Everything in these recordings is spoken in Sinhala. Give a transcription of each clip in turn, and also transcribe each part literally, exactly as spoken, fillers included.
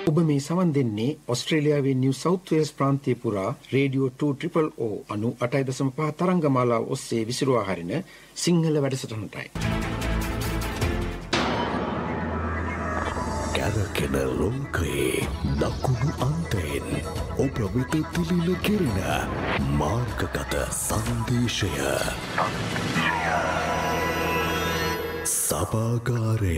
ඔබ මේ සවන් දෙන්නේ ඔස්ට්‍රේලියාවේ නිව් සවුත් වේල්ස් ප්‍රාන්තය පුරා රේඩියෝ two triple O අනු අටයි දශම පහ තරංගමාලාව ඔස්සේ විසිරුවා හරින සිංහල වැඩසටහනටයි. කැරකෙන ලෝකයේ දකුණු අන්තයෙන් ඔබ වෙත පිළිල කෙරෙන මාර්ගගත සංදේශය සභාගාරය.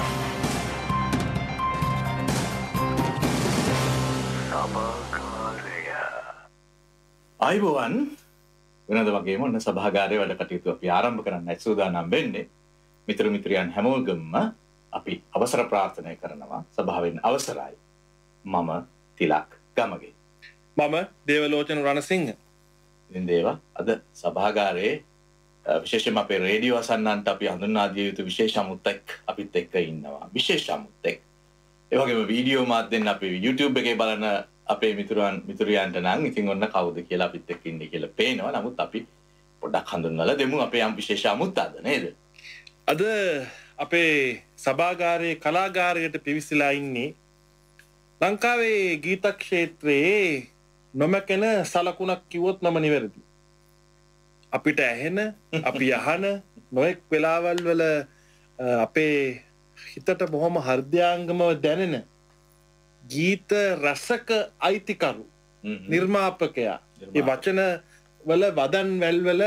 අයිබෝවන් වෙනද වගේම ඔන්න සභාගාරයේ වැඩ කටයුතු අපි ආරම්භ කරන්නයි සූදානම් වෙන්නේ. මිතුරු මිත්‍රයන් හැමෝගෙම අපි අවසර ප්‍රාර්ථනා කරනවා සභාවෙන් අවසරයි. මම තිලක් ගමගේ. මම දේවලෝචන රණසිංහ. ඉතින් දේව අද සභාගාරයේ විශේෂයෙන්ම අපේ රේඩියෝ අසන්නන්ට අපි හඳුන්වා දිය යුතු විශේෂ අමුත්තෙක් අපිත් එක්ක ඉන්නවා. විශේෂ අමුත්තෙක්. ඒ වගේම වීඩියෝ මාධ්‍යෙන් අපි YouTube එකේ බලන අපේ මිතුරන් මිතුරියන්ට නම් ඉතින් ඔන්න කවුද කියලා අපිත් එක්ක ඉන්නේ කියලා පේනවා. නමුත් අපි පොඩ්ඩක් හඳුන්වලා දෙමු අපේ යම් විශේෂ අමුත්තක්ද නේද? අද අපේ සභාගාරයේ කලාගාරයට පිවිසලා ඉන්නේ ලංකාවේ ගීත ක්ෂේත්‍රයේ නොමැකෙන සලකුණක් කිව්වොත් මම නිවැරදි. අපිට ඇහෙන, අපි අහන නොඑක් වෙලාවල් වල අපේ හිතට බොහොම හෘදයාංගමව දැනෙන ගීත රසක අයිතිකරු නිර්මාපකයා ඒ වචන වල වදන් වැල් වල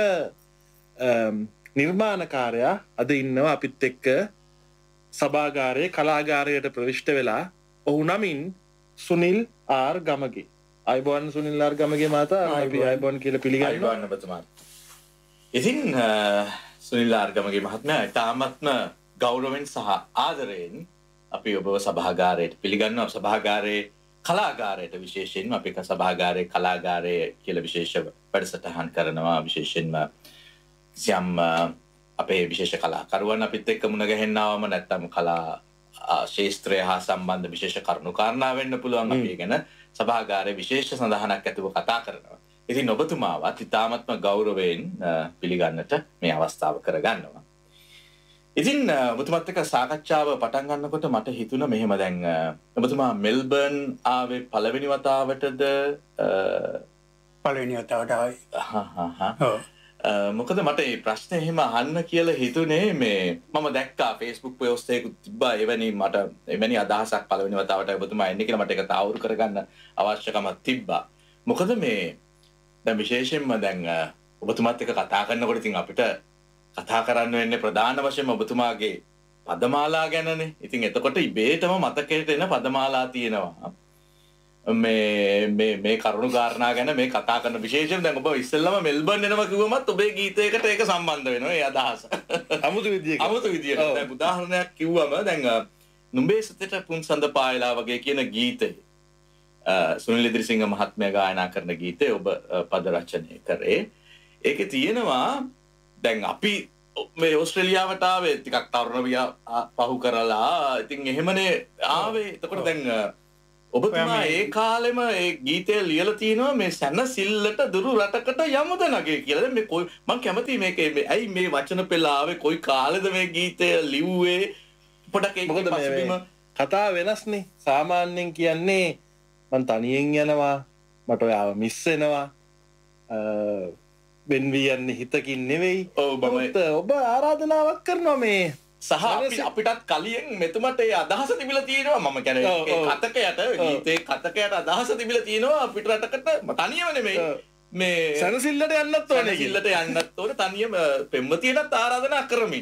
නිර්මාණකාරයා අද ඉන්නවා අපිත් එක්ක සභාගාරයේ කලාගාරයට ප්‍රවිෂ්ඨ වෙලා. ඔහු නමින් සුනිල් ආර් ගමගේ. අයිබෝන් සුනිල් ආර් ගමගේ මහතා අපි අයිබෝන් කියලා පිළිගන්නවා. අයිබෝන් ඔබතුමා. ඉතින් සුනිල් ආර් ගමගේ මහත්මයා තාමත්ම ගෞරවයෙන් සහ ආදරයෙන් අපි ඔබව සභාගාරයට පිළිගන්නවා. සභාගාරයේ කලාගාරයට විශේෂයෙන්ම අපි සභාගාරයේ කලාගාරය කියලා විශේෂ වැඩසටහන් කරනවා. විශේෂයෙන්ම සියම් අපේ විශේෂ කලාකරුවන් අපිත් එක්ක මුණ ගැහෙන්නවම නැත්නම් කලා ශාස්ත්‍රය හා සම්බන්ධ විශේෂ කරුණු කාරණා වෙන්න පුළුවන්. අපි ගැන සභාගාරයේ විශේෂ සඳහනක් ඇතුව කතා කරනවා. ඉතින් ඔබතුමාවත් ඉතාමත්ම ගෞරවයෙන් පිළිගන්නට මේ අවස්ථාව කරගන්නවා. ඉතින් ඔබතුමාත් එක්ක සාකච්ඡාව පටන් ගන්නකොට මට හිතුණා මෙහෙම දැන් ඔබතුමා මෙල්බර්න් ආවේ පළවෙනි වතාවටද? පළවෙනි වතාවට ආවේ. හා හා හා. මොකද මට මේ ප්‍රශ්නේ එහෙම අහන්න කියලා හිතුනේ මේ මම දැක්කා Facebook post එකක් තිබ්බා එවැනි මට එවැනි අදහසක් පළවෙනි වතාවට ඔබතුමා එන්නේ කියලා මට ඒක තාවුරු කරගන්න අවශ්‍යකමක් තිබ්බා. මොකද මේ දැන් විශේෂයෙන්ම දැන් ඔබතුමාත් එක්ක කතා කරනකොට ඉතින් අපිට කතා කරන්න වෙන්නේ ප්‍රධාන වශයෙන්ම ඔබතුමාගේ පදමාලා ගැනනේ. ඉතින් එතකොට ඉබේටම මතකයට එන පදමාලා තියෙනවා. මේ මේ මේ කරුණු කාරණා ගැන මේ කතා කරන විශේෂයෙන් දැන් ඔබ ඉස්සෙල්ලාම මෙල්බර්න් එනවා කිව්වමත් ඔබේ ගීතයකට ඒක සම්බන්ධ වෙනවා. ඒ අදහස. අමුතු විදියකට. අමුතු විදියට. දැන් උදාහරණයක් කිව්වම දැන් නුඹේ සිතට පුන්සඳ පායලා වගේ කියන ගීතය සුනිල් ඉදිරිසිංහ මහත්මයා ගායනා කරන ගීතය ඔබ පද රචනය කරේ. ඒකේ තියෙනවා දැන් අපි මේ ඕස්ට්‍රේලියාවට ආවේ ටිකක් තරුණ පහු කරලා ඉතින් එහෙමනේ ආවේ. එතකොට දැන් ඔබතුමා ඒ කාලෙම ඒ ගීතය ලියලා තිනවා මේ සැනසිල්ලට දුරු රටකට යමුද නගේ කියලා. දැන් මේ කොයි මම කැමතියි මේකේ මේ ඇයි මේ වචන පෙළ ආවේ කොයි කාලෙද මේ ගීතය ලිව්වේ පොඩක් ඒක පසුබිම කතා වෙනස්නේ. සාමාන්‍යයෙන් කියන්නේ මං තනියෙන් යනවා මට ඔයාව මිස් වෙනවා වෙන් වී යන්නේ හිතකින් නෙවෙයි. ඔබ ආරාධනාවක් කරනවා මේ සහ අපි අපිටත් කලින් මෙතුමට ඒ අදහස තිබිලා තියෙනවා. මම කියන්නේ ඒ කතකයට ගීතේ කතකයට අදහස තිබිලා තියෙනවා අපිට රටකට තනියම නෙමෙයි මේ සනසිල්ලට යන්නත් ඕනේ. සනසිල්ලට යන්නත් ඕනේ තනියම පෙම්වතියටත් ආරාධනා කරමින්.